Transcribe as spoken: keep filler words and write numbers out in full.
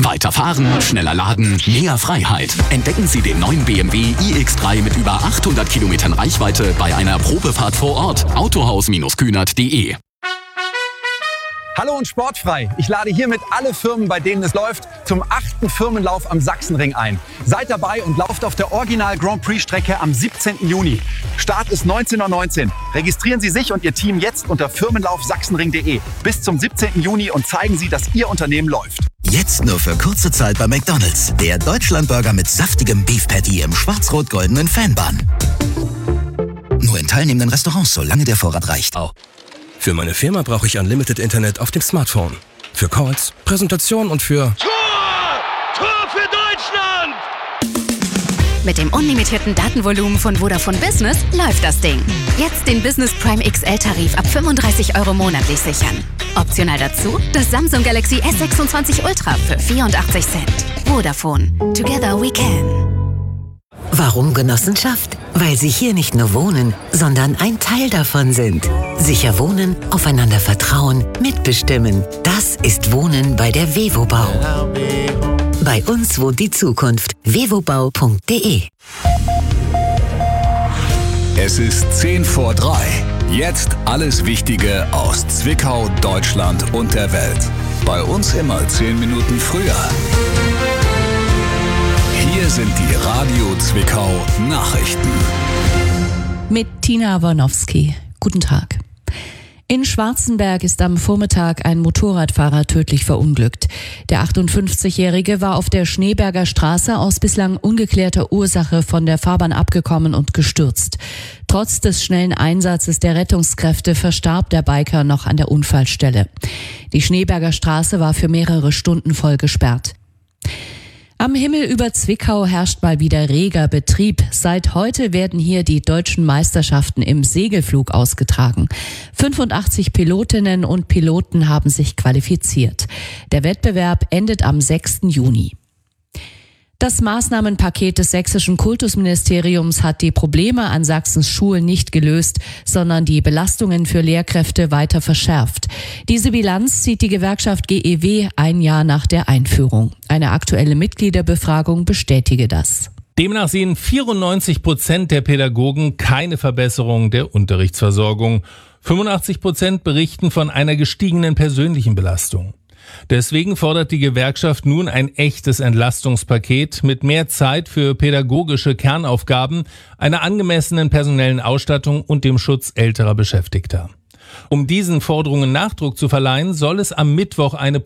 Weiter fahren, schneller laden, mehr Freiheit. Entdecken Sie den neuen B M W i X drei mit über achthundert Kilometern Reichweite bei einer Probefahrt vor Ort. Autohaus Kühnert punkt de. Hallo und sportfrei. Ich lade hiermit alle Firmen, bei denen es läuft, zum achten Firmenlauf am Sachsenring ein. Seid dabei und lauft auf der Original Grand Prix Strecke am siebzehnten Juni. Start ist neunzehn Uhr neunzehn. Registrieren Sie sich und Ihr Team jetzt unter firmenlauf sachsenring punkt de bis zum siebzehnten Juni und zeigen Sie, dass Ihr Unternehmen läuft. Jetzt nur für kurze Zeit bei McDonald's. Der Deutschlandburger mit saftigem Beef Patty im schwarz-rot-goldenen Fanbun. Nur in teilnehmenden Restaurants, solange der Vorrat reicht. Oh. Für meine Firma brauche ich Unlimited Internet auf dem Smartphone. Für Calls, Präsentationen und für... Tor! Tor für Deutschland! Mit dem unlimitierten Datenvolumen von Vodafone Business läuft das Ding. Jetzt den Business Prime X L-Tarif ab fünfunddreißig Euro monatlich sichern. Optional dazu das Samsung Galaxy S sechsundzwanzig Ultra für vierundachtzig Cent. Vodafone. Together we can. Warum Genossenschaft? Weil Sie hier nicht nur wohnen, sondern ein Teil davon sind. Sicher wohnen, aufeinander vertrauen, mitbestimmen. Das ist Wohnen bei der Wevobau. Bei uns wohnt die Zukunft. wevobau punkt de. Es ist zehn vor drei. Jetzt alles Wichtige aus Zwickau, Deutschland und der Welt. Bei uns immer zehn Minuten früher. Hier sind die Radio Zwickau Nachrichten. Mit Tina Warnowski. Guten Tag. In Schwarzenberg ist am Vormittag ein Motorradfahrer tödlich verunglückt. Der achtundfünfzigjährige war auf der Schneeberger Straße aus bislang ungeklärter Ursache von der Fahrbahn abgekommen und gestürzt. Trotz des schnellen Einsatzes der Rettungskräfte verstarb der Biker noch an der Unfallstelle. Die Schneeberger Straße war für mehrere Stunden voll gesperrt. Am Himmel über Zwickau herrscht mal wieder reger Betrieb. Seit heute werden hier die deutschen Meisterschaften im Segelflug ausgetragen. fünfundachtzig Pilotinnen und Piloten haben sich qualifiziert. Der Wettbewerb endet am sechsten Juni. Das Maßnahmenpaket des sächsischen Kultusministeriums hat die Probleme an Sachsens Schulen nicht gelöst, sondern die Belastungen für Lehrkräfte weiter verschärft. Diese Bilanz zieht die Gewerkschaft G E W ein Jahr nach der Einführung. Eine aktuelle Mitgliederbefragung bestätige das. Demnach sehen vierundneunzig Prozent der Pädagogen keine Verbesserung der Unterrichtsversorgung. fünfundachtzig Prozent berichten von einer gestiegenen persönlichen Belastung. Deswegen fordert die Gewerkschaft nun ein echtes Entlastungspaket mit mehr Zeit für pädagogische Kernaufgaben, einer angemessenen personellen Ausstattung und dem Schutz älterer Beschäftigter. Um diesen Forderungen Nachdruck zu verleihen, soll es am Mittwoch eine